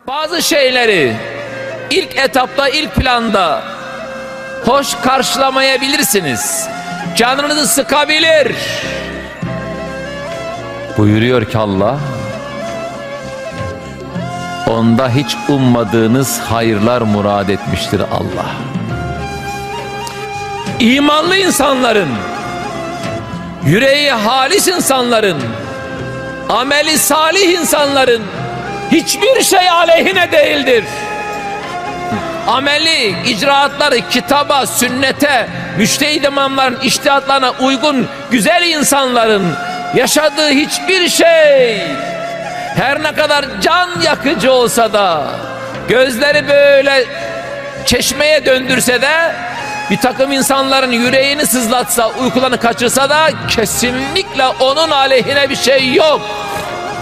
Bazı şeyleri ilk etapta, ilk planda hoş karşılamayabilirsiniz. Canınızı sıkabilir. Buyuruyor ki Allah, onda hiç ummadığınız hayırlar murad etmiştir Allah. İmanlı insanların, yüreği halis insanların, ameli salih insanların hiçbir şey aleyhine değildir. Ameli, icraatları kitaba, sünnete, müştehid imamların içtihatlarına uygun güzel insanların yaşadığı hiçbir şey, her ne kadar can yakıcı olsa da, gözleri böyle çeşmeye döndürse de, bir takım insanların yüreğini sızlatsa, uykularını kaçırsa da kesinlikle onun aleyhine bir şey yok.